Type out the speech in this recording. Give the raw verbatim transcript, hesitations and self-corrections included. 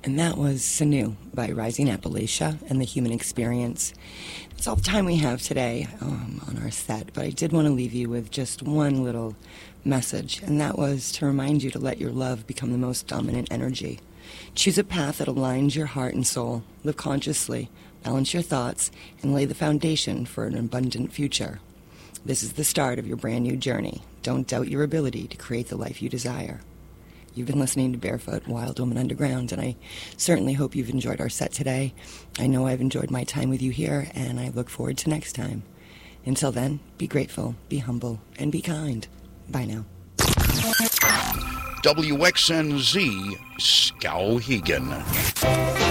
And that was Sanu by Rising Appalachia and the Human Experience. That's all the time we have today um, on our set, but I did want to leave you with just one little message, and that was to remind you to let your love become the most dominant energy. Choose a path that aligns your heart and soul. Live consciously, balance your thoughts, and lay the foundation for an abundant future. This is the start of your brand new journey. Don't doubt your ability to create the life you desire. You've been listening to Barefoot Wild Woman Underground, and I certainly hope you've enjoyed our set today. I know I've enjoyed my time with you here, and I look forward to next time. Until then, be grateful, be humble, and be kind. Bye now. W X N Z, Skowhegan.